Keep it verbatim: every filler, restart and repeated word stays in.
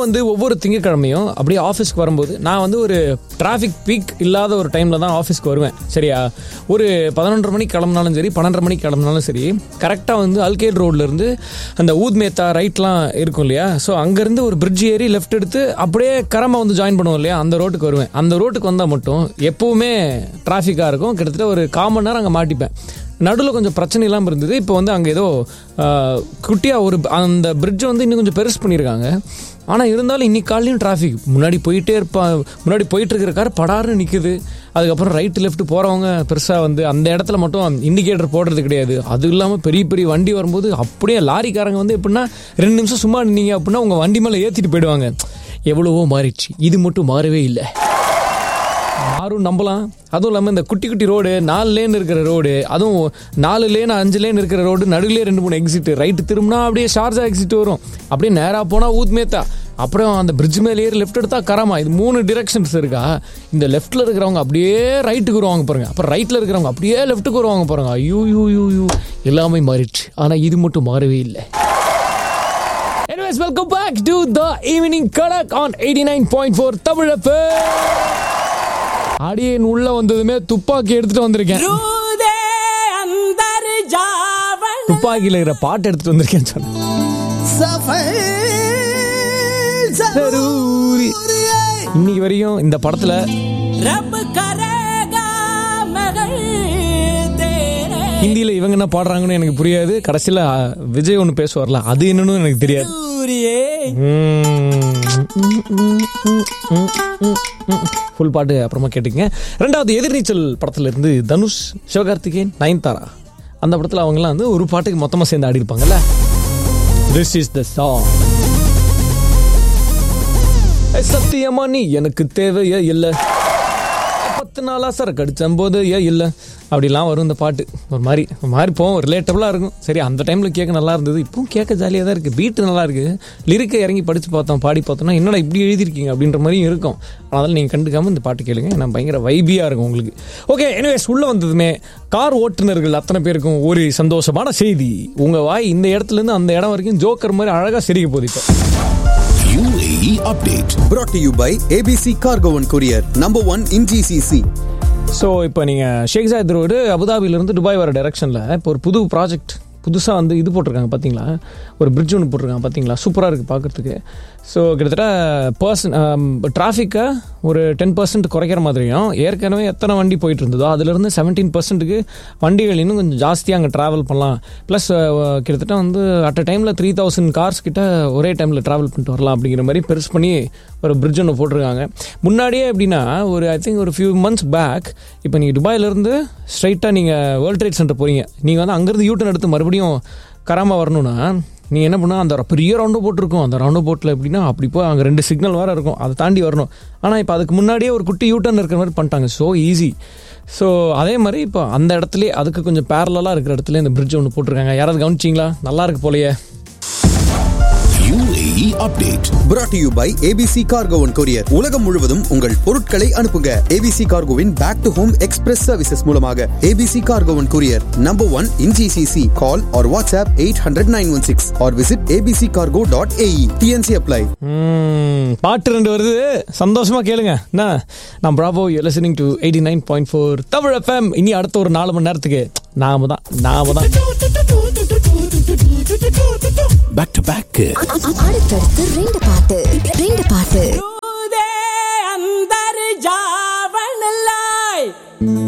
வந்து ஒவ்வொரு திங்கட்கிழமையும் அப்படியே ஆஃபீஸ்க்கு வரும்போது நான் வந்து ஒரு டிராஃபிக் பீக் இல்லாத ஒரு டைமில் தான் ஆஃபீஸ்க்கு வருவேன். சரியா, ஒரு பதினொன்றரை மணிக்கு கிளம்பினாலும் சரி, பன்னெண்டரை மணிக்கு கிளம்பினாலும் சரி, கரெக்டாக வந்து அல்கேட் ரோட்லேருந்து அந்த ஊத்மேத்தா ரைட்லாம் இருக்கும் இல்லையா, ஸோ அங்கேருந்து ஒரு பிரிட்ஜ் ஏறி லெஃப்ட் எடுத்து அப்படியே கரமாக வந்து ஜாயின் பண்ணுவோம் இல்லையா, அந்த ரோட்டுக்கு வருவேன். அந்த ரோட்டுக்கு வந்தால் மட்டும் எப்போவுமே டிராஃபிக்காக இருக்கும். கிட்டத்தட்ட ஒரு கால் மணி நேரம் அங்கே மாட்டிப்பேன். நடுவில் கொஞ்சம் பிரச்சனை இல்லாமல் இருந்தது. இப்போ வந்து அங்கே ஏதோ குட்டியாக ஒரு அந்த பிரிட்ஜை வந்து இன்னும் கொஞ்சம் பெருசு பண்ணியிருக்காங்க. ஆனால் இருந்தாலும் இன்னைக்கு காலையும் டிராஃபிக். முன்னாடி போயிட்டே இருப்பா முன்னாடி போயிட்டு இருக்கிற கார் படாருன்னு நிற்குது. அதுக்கப்புறம் ரைட்டு லெஃப்ட் போகிறவங்க பெருசாக வந்து அந்த இடத்துல மட்டும் இண்டிகேட்டர் போடுறது கிடையாது. அது இல்லாமல் பெரிய பெரிய வண்டி வரும்போது அப்படியே லாரிக்காரங்க வந்து எப்படின்னா ரெண்டு நிமிஷம் சும்மா நின்னீங்க அப்படின்னா உங்கள் வண்டி மேலே ஏற்றிட்டு போயிடுவாங்க. எவ்வளவோ மாறிடுச்சு, இது மட்டும் மாறவே இல்லை. யாரும் நம்பலாம். அதுவும் இல்லாமல் இந்த குட்டி குட்டி ரோடு, நாலு லேன் இருக்கிற ரோடு, அதுவும் நாலு லேன் அஞ்சு லேன் இருக்கிற ரோடு, நடுவிலே ரெண்டு மூணு எக்ஸிட், ரைட்டு திரும்பினா அப்படியே ஷார்ஜா எக்ஸிட் வரும். அப்படியே நேராக போனால் ஊத்மேத்தா, அப்புறம் அந்த பிரிட்ஜ் மேலே ஏறி லெஃப்ட் எடுத்தா கராமா. இது மூணு டிரெக்ஷன்ஸ் இருக்கா. இந்த லெஃப்ட்டில் இருக்கிறவங்க அப்படியே ரைட்டுக்கு வருவாங்க பாருங்க, அப்புறம் ரைட்டில் இருக்கிறவங்க அப்படியே லெஃப்ட்டுக்கு வருவாங்க பாருங்க. ஐயோ யூ யூ யூ எல்லாமே மாறிடுச்சு. ஆனால் இது மட்டும் மாறவே இல்லை. Anyways, welcome back to the evening Kadak on eighty-nine point four Tamil F M. அடியேன் உள்ள வந்ததுமே துப்பாக்கி எடுத்துட்டு வந்திருக்கேன். துப்பாக்கியில் இருக்கிற பாட்டு எடுத்துட்டு வந்திருக்கேன்னு சொன்னேன். இன்னைக்கு வரையும் இந்த படத்துல ஹிந்தியில இவங்க என்ன பாடுறாங்கன்னு எனக்கு புரியாது. கடைசியில விஜய் ஒன்று பேசுவார்ல, அது என்னன்னு எனக்கு தெரியாது. ஃபுல் பாட்டு அப்புறமா கேட்டுங்க. ரெண்டாவது எதிர்நீச்சல் படத்துல இருந்து தனுஷ், சிவகார்த்திகேயன், நயன்தாரா, அந்த படத்துல அவங்கலாம் வந்து ஒரு பாட்டுக்கு மொத்தமா சேர்ந்து ஆடி இருப்பாங்கல்ல. This is the song. சத்தியமா நீ எனக்கு தேவையே இல்லை, பத்து நாளா சரக்கு அடிச்சம் போது ஏ இல்லை, அப்படிலாம் வரும் இந்த பாட்டு. ஒரு மாதிரி ஒரு மாதிரி போகும், ரிலேட்டபுளாக இருக்கும். சரி, அந்த டைமில் கேட்க நல்லா இருந்தது, இப்போவும் கேட்க ஜாலியாக தான் இருக்குது. பீட்டு நல்லா இருக்குது. லிரிக்கை இறங்கி படித்து பார்த்தோம், பாடி பார்த்தோம்னா என்னடா இப்படி எழுதியிருக்கீங்க அப்படின்ற மாதிரியும் இருக்கும். அதனால் நீங்கள் கண்டுக்காமல் இந்த பாட்டு கேளுங்க, நான் பயங்கர வைபியாக இருக்கும் உங்களுக்கு. ஓகே, எனிவேஸ், உள்ளே வந்ததுமே கார் ஓட்டுநர்கள் அத்தனை பேருக்கும் ஒரு சந்தோஷமான செய்தி. உங்கள் வாய் இந்த இடத்துலேருந்து அந்த இடம் வரைக்கும் ஜோக்கர் மாதிரி அழகாக சிரிக்க போகுது. இப்போ U A E update brought to you by A B C Cargo and Courier, number one in G C C. So இப்போ நீங்கள் ஷேக் ஜாயத் ரோடு அபுதாபியிலேருந்து துபாய் வர டைரக்ஷனில் இப்போ ஒரு புது ப்ராஜெக்ட் புதுசாக வந்து இது போட்டிருக்காங்க பார்த்தீங்களா, ஒரு பிரிட்ஜ் ஒன்று போட்டிருக்காங்க பார்த்தீங்களா, சூப்பராக இருக்குது பார்க்குறதுக்கு. ஸோ கிட்டத்தட்ட பர்சன் டிராஃபிக்கை ஒரு டென் பர்சன்ட் குறைக்கிற மாதிரியும், ஏற்கனவே எத்தனை வண்டி போயிட்டு இருந்ததோ அதுலேருந்து செவன்டீன் பர்சன்ட்டுக்கு வண்டிகள் இன்னும் கொஞ்சம் ஜாஸ்தியாக அங்கே ட்ராவல் பண்ணலாம். ப்ளஸ் கிட்டத்தட்ட வந்து அட் அ டைமில் த்ரீ தௌசண்ட் கார்ஸ் கிட்ட ஒரே டைமில் ட்ராவல் பண்ணிட்டு வரலாம் அப்படிங்கிற மாதிரி பெருசு பண்ணி ஒரு பிரிட்ஜ் ஒன்று போட்டிருக்காங்க. முன்னாடியே எப்படின்னா ஒரு ஐ திங்க் ஒரு ஃபியூ மந்த்ஸ் பேக், இப்போ நீங்கள் துபாயிலேருந்து ஸ்ட்ரைட்டாக நீங்கள் வேர்ல்ட் ட்ரேட் சென்டர் போகிறீங்க, நீங்கள் வந்து அங்கேருந்து யூட்டன் எடுத்து மறுபடியும் கராமா வரணும்னா நீ என்ன பண்ணால் அந்த பெரிய ரவுண்டு போட்டிருக்கும். அந்த ரவுண்டு போட்டில் எப்படின்னா அப்படி போய் அங்கே ரெண்டு சிக்னல் வேறு இருக்கும், அதை தாண்டி வரணும். ஆனால் இப்போ அதுக்கு முன்னாடியே ஒரு குட்டி யூட்டன் இருக்கிற மாதிரி பண்ணிட்டாங்க. So easy. ஸோ அதே மாதிரி இப்போ அந்த இடத்துலேயே அதுக்கு கொஞ்சம் பேரலாக இருக்கிற இடத்துல இந்த பிரிட்ஜ் ஒன்று போட்டிருக்காங்க. யாராவது கவனிச்சிங்களா? நல்லா இருக்கு போலையே. U A E update brought to you by A B C Cargo and Courier. உலகம் முழுவதும் உங்கள் பொருட்களை அனுப்புங்க. A B C Cargoவின் back to home express services மூலமாக. A B C Cargo and Courier, number one in G C C. Call or WhatsApp eight hundred nine one six or visit a b c cargo dot a e. T N C apply. பாட்டு ரெண்டு வருது, சந்தோஷமா கேளுங்க. என்ன, நான் Bravo, you listening to eighty-nine point four Tamil F M. இனி அடுத்த ஒரு நாலு மணி நேரத்துக்கு நாம தான் நாம தான் back to back. அடுத்தடுத்து ரெண்டு பாட்டு ரெண்டு பாட்டு.